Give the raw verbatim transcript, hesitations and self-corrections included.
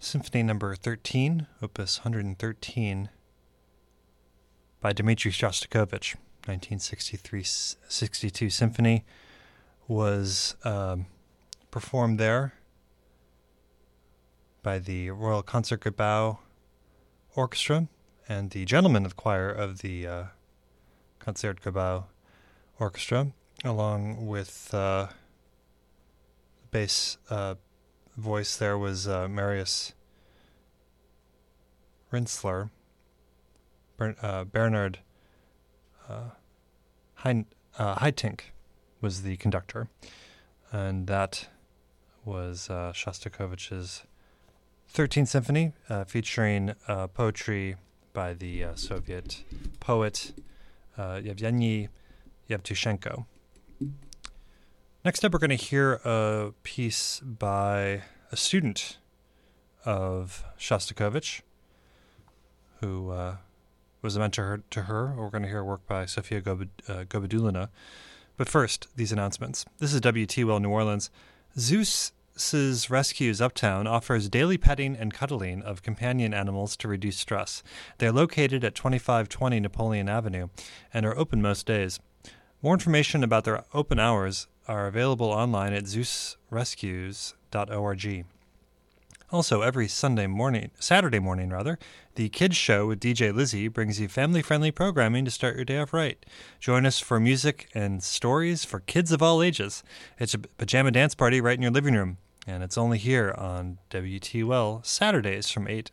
Symphony Number thirteen, Opus one hundred thirteen, by Dmitri Shostakovich. nineteen sixty-three sixty-two symphony was um, performed there by the Royal Concertgebouw Orchestra and the gentlemen of the choir of the uh, Concertgebouw Orchestra, along with uh, bass uh, voice there was uh, Marius Rinzler. Bern, uh, Bernard uh, Hein, uh, Haitink was the conductor, and that was uh, Shostakovich's thirteenth Symphony, uh, featuring uh, poetry by the uh, Soviet poet uh, Yevgeny Yevtushenko. Next up, we're going to hear a piece by a student of Shostakovich, who uh, was a mentor to her. We're going to hear work by Sofia Gobid- uh, Gobidulina. But first, these announcements. This is W T Well New Orleans. Zeus's Rescues Uptown offers daily petting and cuddling of companion animals to reduce stress. They're located at twenty-five twenty Napoleon Avenue and are open most days. More information about their open hours are available online at zeus rescues dot org. Also, every Sunday morning, Saturday morning rather, the Kids Show with D J Lizzie brings you family-friendly programming to start your day off right. Join us for music and stories for kids of all ages. It's a pajama dance party right in your living room, and it's only here on W T Well Saturdays from eight